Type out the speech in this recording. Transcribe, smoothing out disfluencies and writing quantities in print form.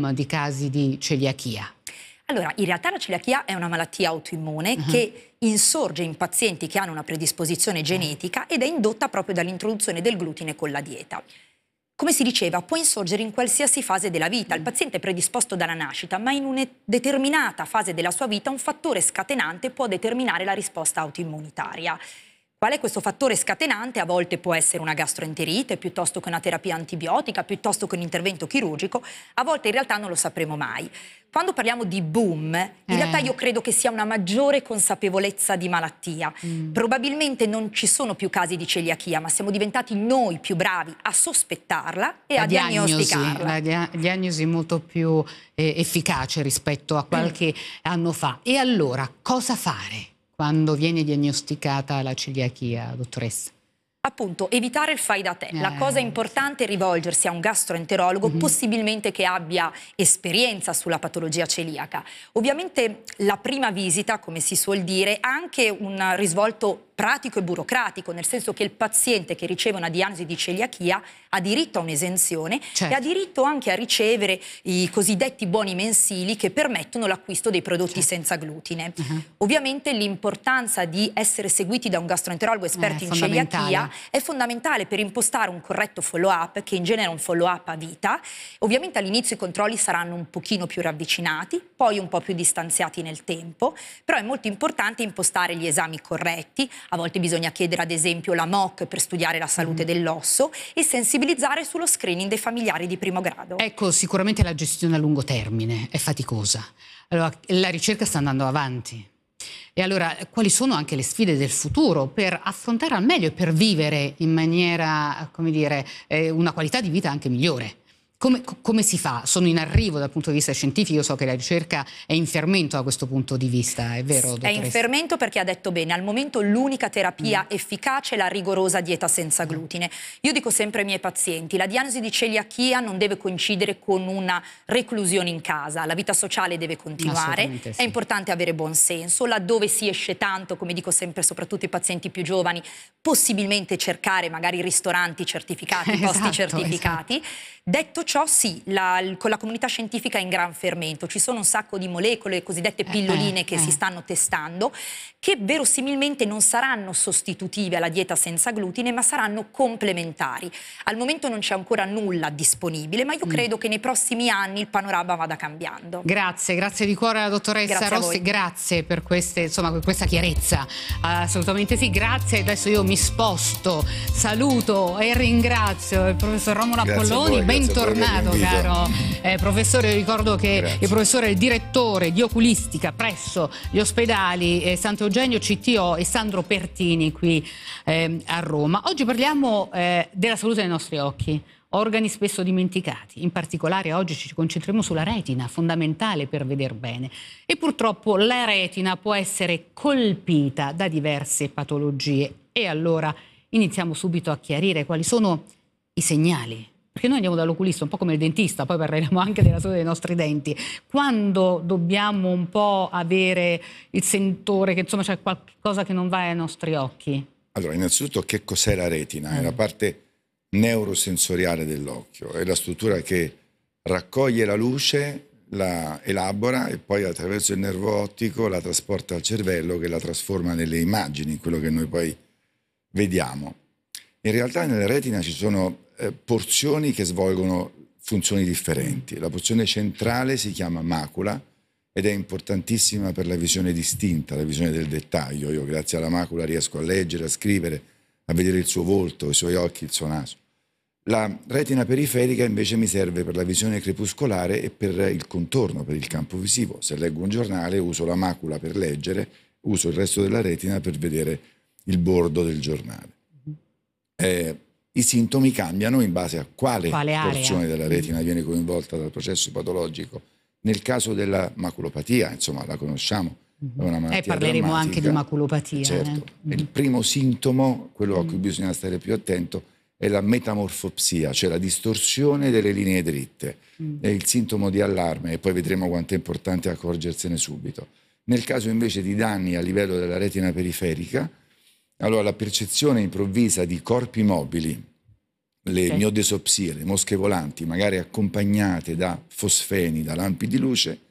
boom di casi di celiachia? Allora, in realtà la celiachia è una malattia autoimmune che insorge in pazienti che hanno una predisposizione genetica ed è indotta proprio dall'introduzione del glutine con la dieta. Come si diceva, può insorgere in qualsiasi fase della vita. Il paziente è predisposto dalla nascita, ma in una determinata fase della sua vita un fattore scatenante può determinare la risposta autoimmunitaria. Qual è questo fattore scatenante? A volte può essere una gastroenterite, piuttosto che una terapia antibiotica, piuttosto che un intervento chirurgico, a volte in realtà non lo sapremo mai. Quando parliamo di boom, in realtà io credo che sia una maggiore consapevolezza di malattia. Probabilmente non ci sono più casi di celiachia, ma siamo diventati noi più bravi a sospettarla e a diagnosticarla. La diagnosi molto più efficace rispetto a qualche anno fa. E allora, cosa fare quando viene diagnosticata la celiachia, dottoressa? Appunto, evitare il fai da te. La cosa importante è rivolgersi a un gastroenterologo, possibilmente che abbia esperienza sulla patologia celiaca. Ovviamente la prima visita, come si suol dire, ha anche un risvolto pratico e burocratico, nel senso che il paziente che riceve una diagnosi di celiachia ha diritto a un'esenzione e ha diritto anche a ricevere i cosiddetti buoni mensili che permettono l'acquisto dei prodotti senza glutine. Ovviamente l'importanza di essere seguiti da un gastroenterologo esperto in celiachia è fondamentale per impostare un corretto follow-up, che in genere è un follow-up a vita. Ovviamente all'inizio i controlli saranno un pochino più ravvicinati, poi un po' più distanziati nel tempo, però è molto importante impostare gli esami corretti. A volte bisogna chiedere ad esempio la MOC per studiare la salute dell'osso e sensibilizzare sullo screening dei familiari di primo grado. Ecco, sicuramente la gestione a lungo termine è faticosa. Allora, la ricerca sta andando avanti. E allora, quali sono anche le sfide del futuro per affrontare al meglio e per vivere in maniera, come dire, una qualità di vita anche migliore? Come si fa? Sono in arrivo dal punto di vista scientifico, io so che la ricerca è in fermento da questo punto di vista, è vero, dottoressa? È in fermento perché ha detto bene, al momento l'unica terapia efficace è la rigorosa dieta senza glutine. Io dico sempre ai miei pazienti, la diagnosi di celiachia non deve coincidere con una reclusione in casa, la vita sociale deve continuare, è importante avere buon senso, laddove si esce tanto, come dico sempre soprattutto ai pazienti più giovani, possibilmente cercare magari ristoranti certificati, posti certificati. Detto ciò, sì, con la comunità scientifica è in gran fermento, ci sono un sacco di molecole, cosiddette pilloline che si stanno testando, che verosimilmente non saranno sostitutive alla dieta senza glutine, ma saranno complementari. Al momento non c'è ancora nulla disponibile, ma io credo che nei prossimi anni il panorama vada cambiando. Grazie di cuore alla dottoressa Rossi, grazie per questa chiarezza, assolutamente sì, grazie. Adesso io mi sposto, saluto e ringrazio il professor Romolo Apolloni, bentornato caro professore. Io ricordo che il professore è il direttore di oculistica presso gli ospedali Sant'Eugenio CTO e Sandro Pertini qui a Roma. Oggi parliamo della salute dei nostri occhi, organi spesso dimenticati. In particolare oggi ci concentriamo sulla retina, fondamentale per veder bene. E purtroppo la retina può essere colpita da diverse patologie. E allora iniziamo subito a chiarire quali sono i segnali. Perché noi andiamo dall'oculista, un po' come il dentista, poi parleremo anche della salute dei nostri denti. Quando dobbiamo un po' avere il sentore che insomma c'è qualcosa che non va ai nostri occhi? Allora, innanzitutto che cos'è la retina? È la parte neurosensoriale dell'occhio, è la struttura che raccoglie la luce, la elabora e poi attraverso il nervo ottico la trasporta al cervello, che la trasforma nelle immagini, quello che noi poi vediamo. In realtà nella retina ci sono porzioni che svolgono funzioni differenti. La porzione centrale si chiama macula ed è importantissima per la visione distinta, la visione del dettaglio. Io grazie alla macula riesco a leggere, a scrivere, a vedere il suo volto, i suoi occhi, il suo naso. La retina periferica invece mi serve per la visione crepuscolare e per il contorno, per il campo visivo. Se leggo un giornale uso la macula per leggere, uso il resto della retina per vedere il bordo del giornale. I sintomi cambiano in base a quale porzione della retina viene coinvolta dal processo patologico. Nel caso della maculopatia, insomma, la conosciamo, è una malattia parleremo anche di maculopatia. Certo. Il primo sintomo, quello a cui bisogna stare più attento, è la metamorfopsia, cioè la distorsione delle linee dritte. È il sintomo di allarme e poi vedremo quanto è importante accorgersene subito. Nel caso invece di danni a livello della retina periferica, allora la percezione improvvisa di corpi mobili le miodesopsie, le mosche volanti, magari accompagnate da fosfeni, da lampi di luce,